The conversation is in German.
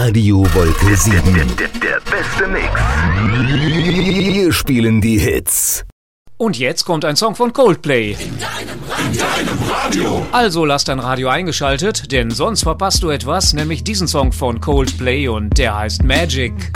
Radio Wolke 7. Der beste Mix. Wir spielen die Hits. Und jetzt kommt ein Song von Coldplay. In deinem Radio. Also lass dein Radio eingeschaltet, denn sonst verpasst du etwas, nämlich diesen Song von Coldplay und der heißt Magic.